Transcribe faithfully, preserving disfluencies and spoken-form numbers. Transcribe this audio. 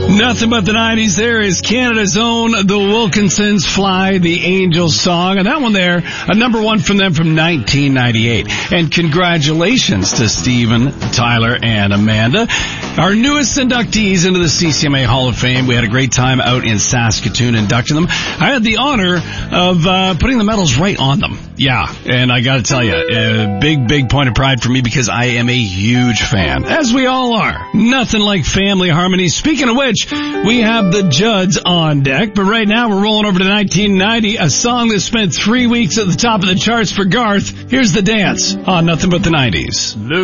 Nothing but the nineties. There is Canada's own The Wilkinsons, Fly the Angels song. And that one there, a number one from them from nineteen ninety-eight. And congratulations to Steven, Tyler, and Amanda, our newest inductees into the C C M A Hall of Fame. We had a great time out in Saskatoon inducting them. I had the honor of uh, putting the medals right on them. Yeah, and I got to tell you, a big, big point of pride for me because I am a huge fan, as we all are. Nothing like family harmony. Speaking of which, we have the Judds on deck, but right now we're rolling over to nineteen ninety, a song that spent three weeks at the top of the charts for Garth. Here's The Dance on Nothing But the nineties.